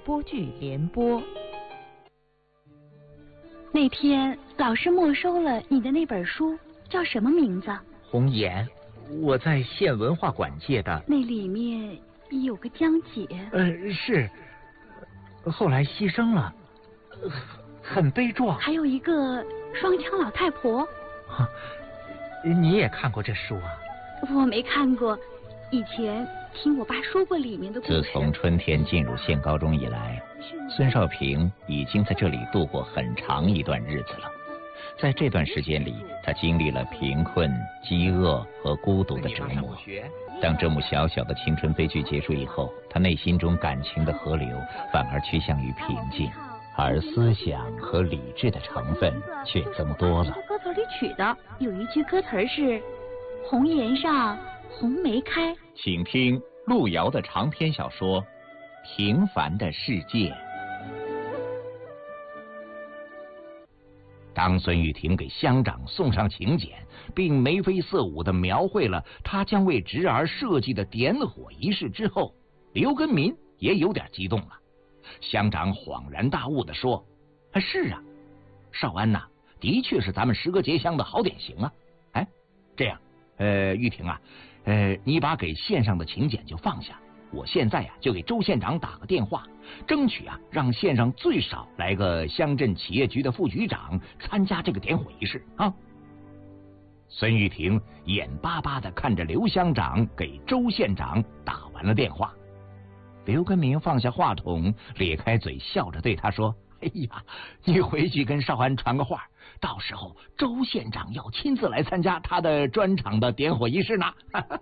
播剧联播。 那天老师没收了你的那本书，叫什么名字？ 红颜，我在县文化馆借的。 那里面有个江姐。 是，后来牺牲了，很悲壮。 还有一个双枪老太婆。 你也看过这书啊？ 我没看过，以前听我爸说过里面的故事。 自从春天进入县高中以来，孙少平已经在这里度过很长一段日子了。在这段时间里，他经历了贫困、饥饿和孤独的折磨。当这幕小小的青春悲剧结束以后，他内心中感情的河流反而趋向于平静，而思想和理智的成分却增多了。 歌词里取的有一句歌词是“红颜上红梅开”。 请听路遥的长篇小说《平凡的世界》。当孙玉婷给乡长送上请柬，并眉飞色舞地描绘了他将为侄儿设计的点火仪式之后，刘根民也有点激动了。乡长恍然大悟地说：“是啊，少安呐，的确是咱们时隔结乡的好典型啊。哎，这样，玉婷啊，你把给县上的请柬就放下，我现在就给周县长打个电话，争取让县上最少来个乡镇企业局的副局长参加这个点火仪式啊。”孙玉婷眼巴巴地看着刘乡长给周县长打完了电话。刘根明放下话筒，咧开嘴笑着对他说：“哎呀，你回去跟少安传个话，到时候周县长要亲自来参加他的专场的点火仪式呢。”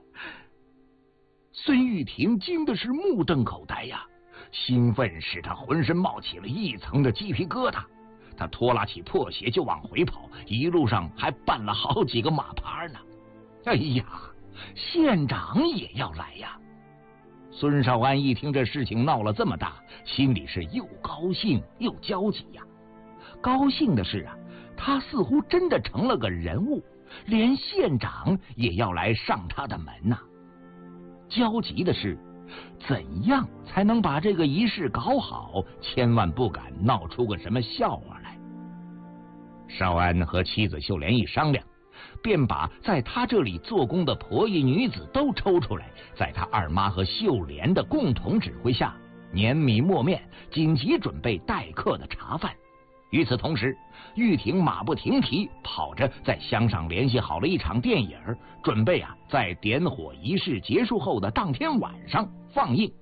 孙玉婷惊的是目瞪口呆呀，兴奋使他浑身冒起了一层的鸡皮疙瘩。他拖拉起破鞋就往回跑，一路上还绊了好几个马趴呢。哎呀，县长也要来呀！孙少安一听这事情闹了这么大，心里是又高兴又焦急呀。高兴的是他似乎真的成了个人物，连县长也要来上他的门呐。焦急的是，怎样才能把这个仪式搞好，千万不敢闹出个什么笑话来。少安和妻子秀莲一商量，便把在他这里做工的婆姨女子都抽出来，在他二妈和秀莲的共同指挥下，碾米磨面，紧急准备待客的茶饭。与此同时，玉婷马不停蹄跑着在乡上联系好了一场电影，准备在点火仪式结束后的当天晚上放映。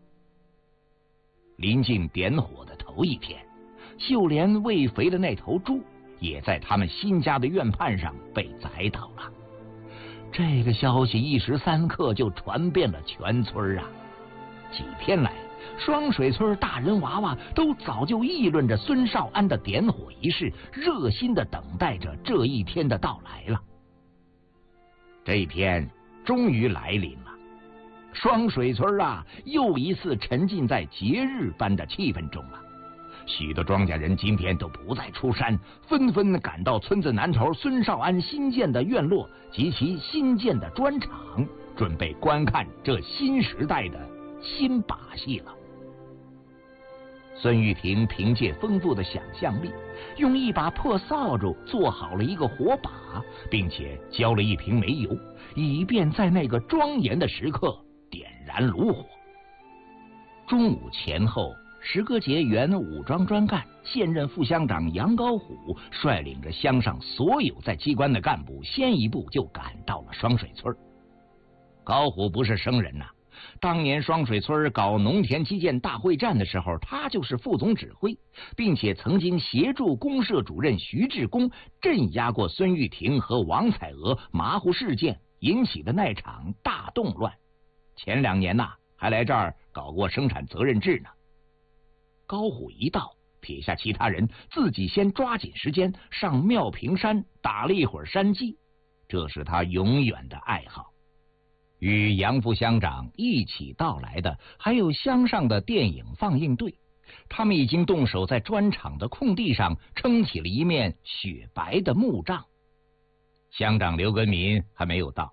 临近点火的头一天，秀莲喂肥的那头猪也在他们新家的院畔上被宰倒了。这个消息一时三刻就传遍了全村啊！几天来，双水村大人娃娃都早就议论着孙少安的点火仪式，热心的等待着这一天的到来了。这一天终于来临了，双水村又一次沉浸在节日般的气氛中了。许多庄稼人今天都不再出山，纷纷赶到村子南头孙少安新建的院落及其新建的砖厂，准备观看这新时代的新把戏了。孙玉婷凭借丰富的想象力，用一把破扫帚做好了一个火把，并且浇了一瓶煤油，以便在那个庄严的时刻点燃炉火。中午前后，石歌节原武装专干现任副乡长杨高虎率领着乡上所有在机关的干部，先一步就赶到了双水村。高虎不是生人当年双水村搞农田基建大会战的时候，他就是副总指挥，并且曾经协助公社主任徐志功镇压过孙玉婷和王彩娥马虎事件引起的那场大动乱。前2年还来这儿搞过生产责任制呢。高虎一到，撇下其他人，自己先抓紧时间上妙平山打了一会儿山鸡，这是他永远的爱好。与杨副乡长一起到来的还有乡上的电影放映队，他们已经动手在砖厂的空地上撑起了一面雪白的木帐。乡长刘根民还没有到，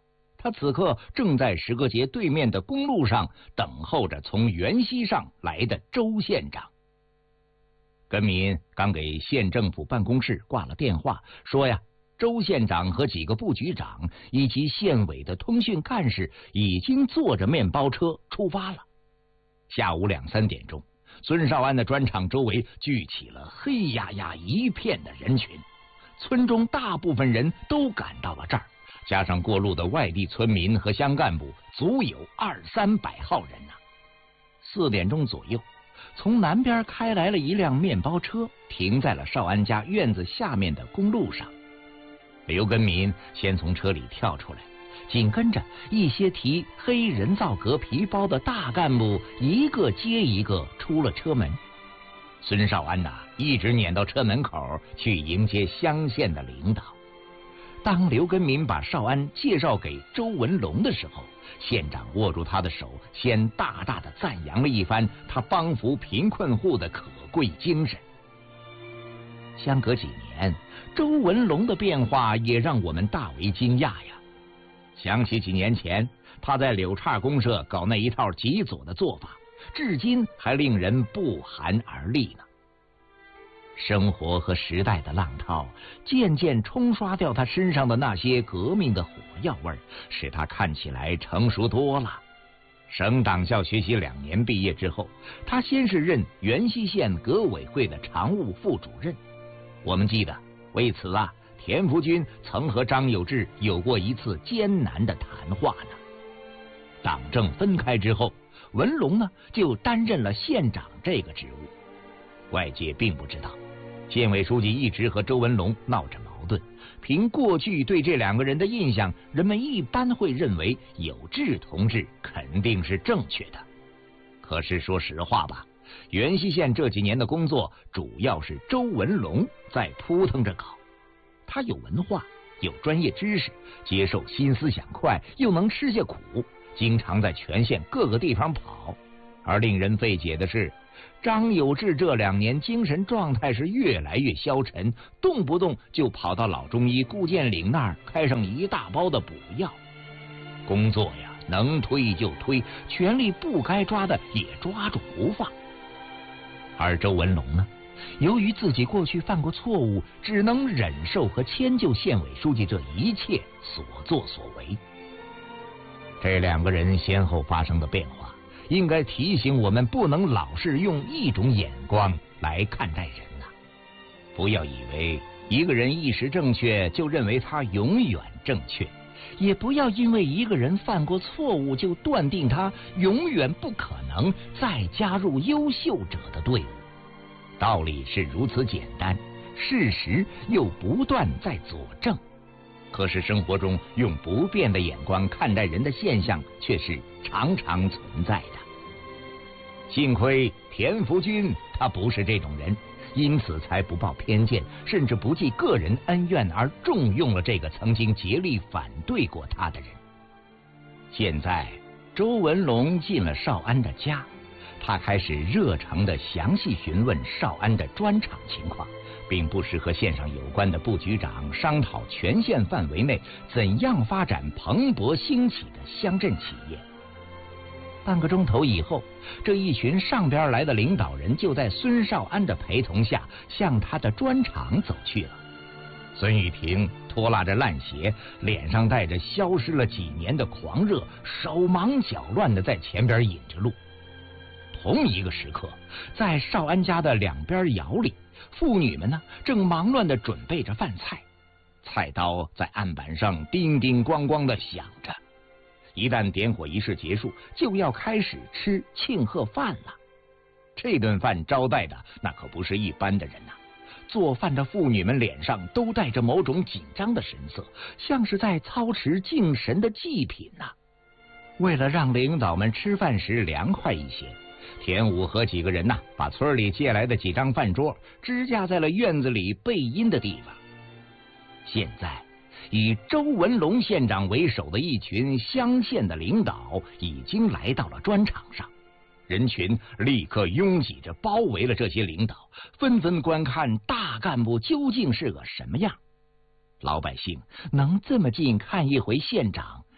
他此刻正在石阁节对面的公路上等候着从元溪上来的周县长。根民刚给县政府办公室挂了电话，说呀，周县长和几个部局长以及县委的通讯干事已经坐着面包车出发了。下午2、3点钟，孙少安的砖厂周围聚起了黑压压一片的人群，村中大部分人都赶到了这儿，加上过路的外地村民和乡干部，足有200-300号人呐。4点钟左右，从南边开来了一辆面包车，停在了少安家院子下面的公路上。刘根民先从车里跳出来，紧跟着一些提黑人造革皮包的大干部一个接一个出了车门。孙少安一直撵到车门口去迎接乡县的领导。当刘根民把少安介绍给周文龙的时候，县长握住他的手，先大大的赞扬了一番他帮扶贫困户的可贵精神。相隔几年，周文龙的变化也让我们大为惊讶呀。想起几年前他在柳岔公社搞那一套极左的做法，至今还令人不寒而栗呢。生活和时代的浪涛渐渐冲刷掉他身上的那些革命的火药味，使他看起来成熟多了。省党校学习2年毕业之后，他先是任元溪县革委会的常务副主任。我们记得为此田福军曾和张有志有过一次艰难的谈话呢。党政分开之后，文龙就担任了县长这个职务。外界并不知道，县委书记一直和周文龙闹着矛盾。凭过去对这2个人的印象，人们一般会认为有志同志肯定是正确的。可是说实话吧，元溪县这几年的工作主要是周文龙在扑腾着搞。他有文化，有专业知识，接受新思想快，又能吃下苦，经常在全县各个地方跑。而令人费解的是，张有志这2年精神状态是越来越消沉，动不动就跑到老中医顾建岭那儿开上一大包的补药。工作能推就推，权力不该抓的也抓住不放。而周文龙由于自己过去犯过错误，只能忍受和迁就县委书记这一切所作所为。这2个人先后发生的变化，应该提醒我们不能老是用一种眼光来看待人不要以为一个人一时正确就认为他永远正确，也不要因为一个人犯过错误就断定他永远不可能再加入优秀者的队伍。道理是如此简单，事实又不断在佐证。可是生活中用不变的眼光看待人的现象却是常常存在的。幸亏田福军他不是这种人，因此才不抱偏见，甚至不计个人恩怨而重用了这个曾经竭力反对过他的人。现在周文龙进了少安的家，他开始热诚地详细询问少安的砖厂情况，并不时和县上有关的部局长商讨全县范围内怎样发展蓬勃兴起的乡镇企业。半个钟头以后，这一群上边来的领导人就在孙少安的陪同下向他的砖厂走去了。孙玉萍拖拉着烂鞋，脸上带着消失了几年的狂热，手忙脚乱地在前边引着路。同一个时刻，在少安家的2边窑里，妇女们正忙乱地准备着饭菜，菜刀在案板上叮叮咣咣地响着。一旦点火仪式结束，就要开始吃庆贺饭了。这顿饭招待的那可不是一般的人做饭的妇女们脸上都带着某种紧张的神色，像是在操持敬神的祭品为了让领导们吃饭时凉快一些，田武和几个人把村里借来的几张饭桌支架在了院子里背阴的地方。现在以周文龙县长为首的一群乡县的领导已经来到了砖厂上，人群立刻拥挤着包围了这些领导，纷纷观看大干部究竟是个什么样。老百姓能这么近看一回县长，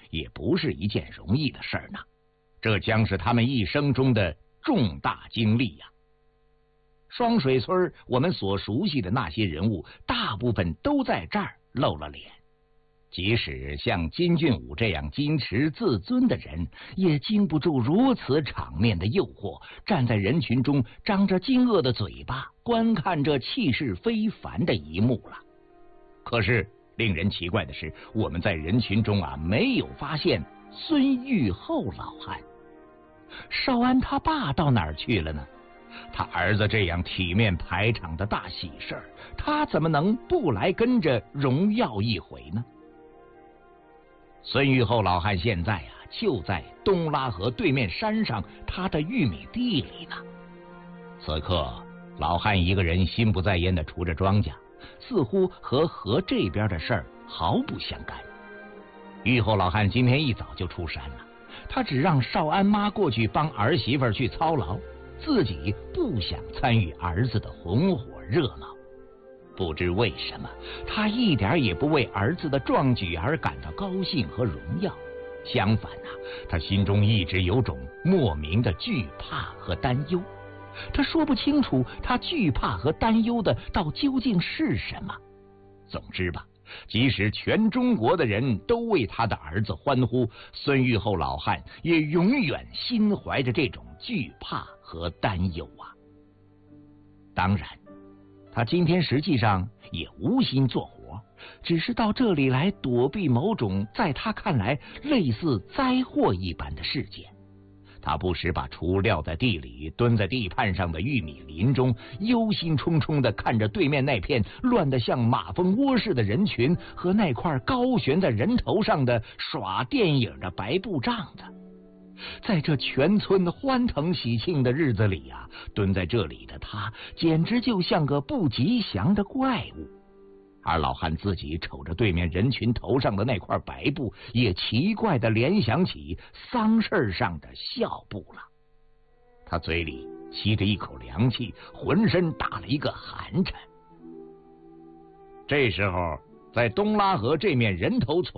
也不是一件容易的事儿呢。这将是他们一生中的重大经历呀。双水村我们所熟悉的那些人物，大部分都在这儿露了脸。即使像金俊武这样矜持自尊的人，也经不住如此场面的诱惑，站在人群中张着惊愕的嘴巴，观看这气势非凡的一幕了。可是令人奇怪的是，我们在人群中没有发现孙玉厚老汉。少安他爸到哪儿去了呢？他儿子这样体面排场的大喜事儿，他怎么能不来跟着荣耀一回呢？孙玉厚老汉现在就在东拉河对面山上他的玉米地里呢。此刻老汉一个人心不在焉的锄着庄稼，似乎和河这边的事儿毫不相干。玉厚老汉今天一早就出山了，他只让少安妈过去帮儿媳妇去操劳，自己不想参与儿子的红火热闹。不知为什么，他一点也不为儿子的壮举而感到高兴和荣耀，相反他心中一直有种莫名的惧怕和担忧。他说不清楚他惧怕和担忧的到究竟是什么。总之吧，即使全中国的人都为他的儿子欢呼，孙玉厚老汉也永远心怀着这种惧怕和担忧啊。当然他今天实际上也无心做活，只是到这里来躲避某种在他看来类似灾祸一般的事件。他不时把锄撂在地里，蹲在地畔上的玉米林中，忧心忡忡地看着对面那片乱得像马蜂窝似的人群和那块高悬在人头上的耍电影的白布帐子。在这全村欢腾喜庆的日子里蹲在这里的他简直就像个不吉祥的怪物。而老汉自己瞅着对面人群头上的那块白布，也奇怪地联想起丧事上的孝布了。他嘴里吸着一口凉气，浑身打了一个寒颤。这时候在东拉河这面人头